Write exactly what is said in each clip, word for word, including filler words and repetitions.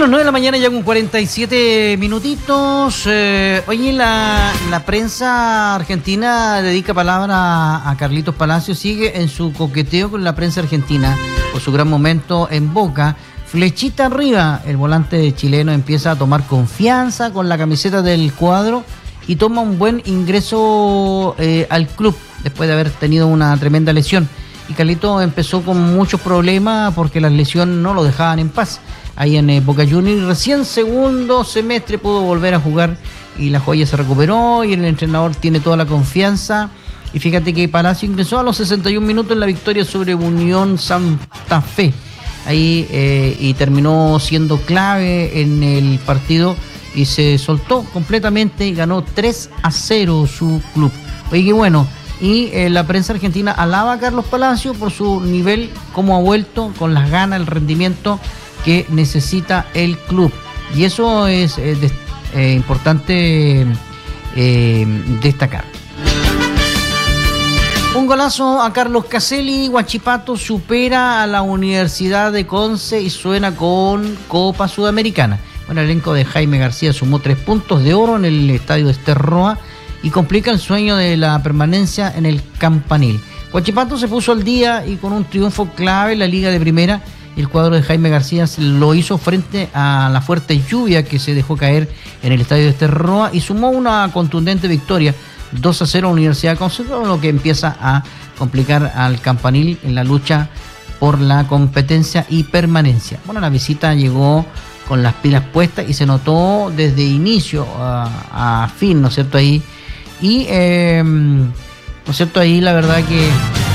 Bueno, nueve de la mañana ya con cuarenta y siete minutitos. Eh, oye, la, la prensa argentina dedica palabra a Carlitos Palacios. Sigue en su coqueteo con la prensa argentina por su gran momento en Boca. Flechita arriba, el volante chileno empieza a tomar confianza con la camiseta del cuadro y toma un buen ingreso eh, al club después de haber tenido una tremenda lesión. Y Carlitos empezó con muchos problemas porque las lesiones no lo dejaban en paz ahí en eh, Boca Juniors. Recién segundo semestre pudo volver a jugar y la joya se recuperó y el entrenador tiene toda la confianza. Y fíjate que Palacio ingresó a los sesenta y un minutos en la victoria sobre Unión Santa Fe. Ahí eh, y terminó siendo clave en el partido y se soltó completamente y ganó tres a cero su club. Oye, qué bueno. Y eh, la prensa argentina alaba a Carlos Palacios por su nivel, cómo ha vuelto, con las ganas, el rendimiento que necesita el club. Y eso es eh, de, eh, importante eh, destacar. Un golazo a Carlos Caselli. Huachipato supera a la Universidad de Conce y suena con Copa Sudamericana. Bueno, el elenco de Jaime García sumó tres puntos de oro en el estadio de Esterroa y complica el sueño de la permanencia en el Campanil. Huachipato se puso al día y con un triunfo clave en la Liga de Primera. El cuadro de Jaime García lo hizo frente a la fuerte lluvia que se dejó caer en el estadio de Esterroa y sumó una contundente victoria dos a cero a Universidad de Concepción, lo que empieza a complicar al Campanil en la lucha por la competencia y permanencia. Bueno, la visita llegó con las pilas puestas y se notó desde inicio a, a fin, ¿no es cierto? Ahí y, eh, ¿no es cierto? Ahí la verdad que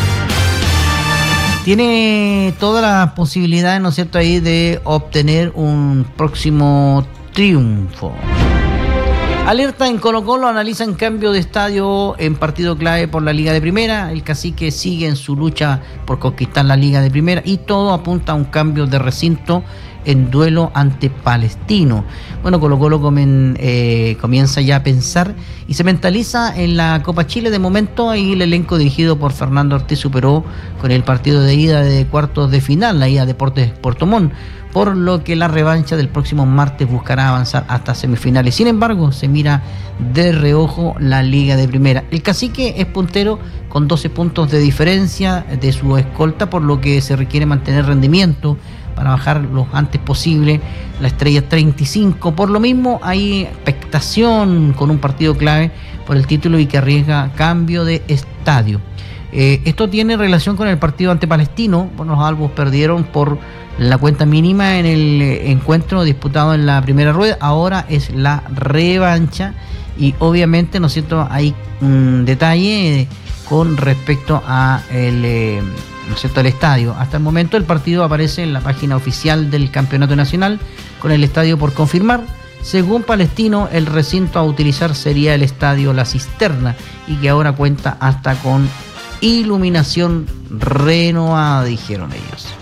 tiene todas las posibilidades, ¿no es cierto? Ahí de obtener un próximo triunfo. Alerta en Colo-Colo, analizan cambio de estadio en partido clave por la Liga de Primera. El Cacique sigue en su lucha por conquistar la Liga de Primera y todo apunta a un cambio de recinto en duelo ante Palestino. Bueno, Colo-Colo comen, eh, comienza ya a pensar y se mentaliza en la Copa Chile. De momento, ahí el elenco dirigido por Fernando Ortiz superó con el partido de ida de cuartos de final, la ida Deportes Puerto Montt, por lo que la revancha del próximo martes buscará avanzar hasta semifinales. Sin embargo, se mira de reojo la Liga de Primera. El Cacique es puntero con doce puntos de diferencia de su escolta, por lo que se requiere mantener rendimiento para bajar lo antes posible. La Estrella treinta y cinco. Por lo mismo, hay expectación con un partido clave por el título y que arriesga cambio de estadio. Eh, esto tiene relación con el partido ante Palestino. Bueno, los albos perdieron por la cuenta mínima en el encuentro disputado en la primera rueda. Ahora es la revancha y obviamente, ¿no es cierto?, hay un detalle con respecto a el, eh, ¿no es cierto?, el estadio. Hasta el momento el partido aparece en la página oficial del Campeonato Nacional con el estadio por confirmar. Según Palestino, el recinto a utilizar sería el estadio La Cisterna y que ahora cuenta hasta con iluminación renovada, dijeron ellos.